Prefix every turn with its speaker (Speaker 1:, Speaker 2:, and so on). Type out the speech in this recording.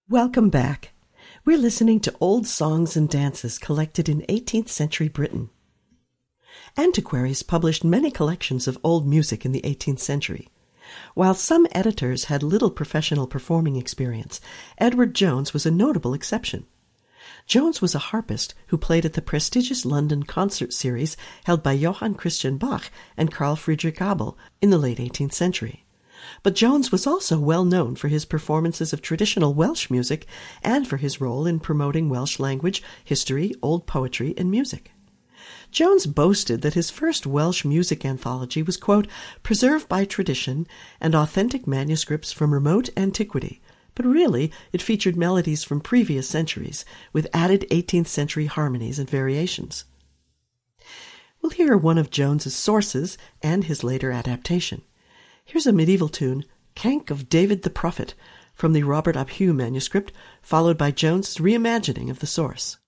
Speaker 1: Welcome back. We're listening to old songs and dances collected in 18th century Britain. Antiquaries published many collections of old music in the 18th century. While some editors had little professional performing experience, Edward Jones was a notable exception. Jones was a harpist who played at the prestigious London concert series held by Johann Christian Bach and Carl Friedrich Abel in the late 18th century. But Jones was also well known for his performances of traditional Welsh music and for his role in promoting Welsh language, history, old poetry, and music. Jones boasted that his first Welsh music anthology was, quote, preserved by tradition and authentic manuscripts from remote antiquity, but really it featured melodies from previous centuries with added 18th century harmonies and variations. We'll hear one of Jones's sources and his later adaptation. Here's a medieval tune, Cank of David the Prophet, from the Robert ap Hugh manuscript, followed by Jones's reimagining of the source.